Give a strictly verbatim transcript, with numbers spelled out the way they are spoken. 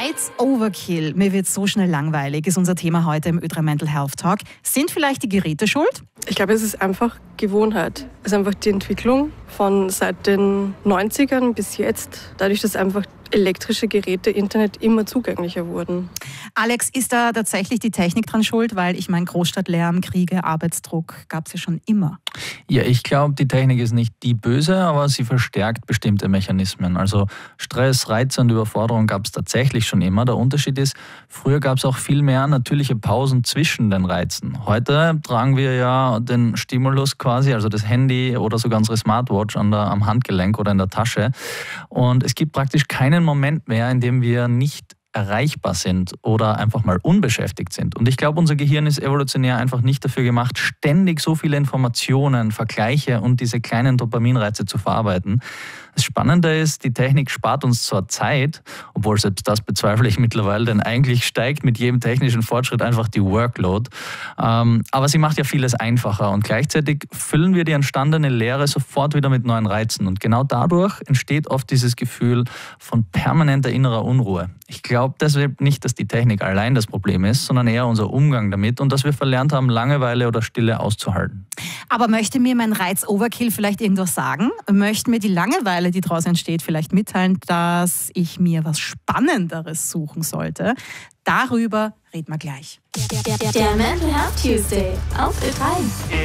Reiz-Overkill. Mir wird so schnell langweilig, ist unser Thema heute im Ö drei Mental Health Talk. Sind vielleicht die Geräte schuld? Ich glaube, es ist einfach Gewohnheit. Es ist einfach die Entwicklung von seit den neunzigern bis jetzt. Dadurch, dass einfach elektrische Geräte, Internet immer zugänglicher wurden. Alex, ist da tatsächlich die Technik dran schuld? Weil ich meine, Großstadtlärm, Kriege, Arbeitsdruck gab es ja schon immer. Ja, ich glaube, die Technik ist nicht die böse, aber sie verstärkt bestimmte Mechanismen. Also Stress, Reize und Überforderung gab es tatsächlich schon immer. Der Unterschied ist, früher gab es auch viel mehr natürliche Pausen zwischen den Reizen. Heute tragen wir ja den Stimulus quasi, also das Handy oder sogar unsere Smartwatch an der, am Handgelenk oder in der Tasche. Und es gibt praktisch keinen Moment mehr, in dem wir nicht erreichbar sind oder einfach mal unbeschäftigt sind. Und ich glaube, unser Gehirn ist evolutionär einfach nicht dafür gemacht, ständig so viele Informationen, Vergleiche und diese kleinen Dopaminreize zu verarbeiten. Das Spannende ist, die Technik spart uns zwar Zeit, obwohl selbst das bezweifle ich mittlerweile, denn eigentlich steigt mit jedem technischen Fortschritt einfach die Workload. Ähm, aber sie macht ja vieles einfacher und gleichzeitig füllen wir die entstandene Leere sofort wieder mit neuen Reizen. Und genau dadurch entsteht oft dieses Gefühl von permanenter innerer Unruhe. Ich glaube deshalb nicht, dass die Technik allein das Problem ist, sondern eher unser Umgang damit und dass wir verlernt haben, Langeweile oder Stille auszuhalten. Aber möchte mir mein Reiz-Overkill vielleicht irgendwas sagen? Möchte mir die Langeweile, die daraus entsteht, vielleicht mitteilen, dass ich mir was Spannenderes suchen sollte? Darüber reden wir gleich. Der Mental Health Tuesday auf Ö drei.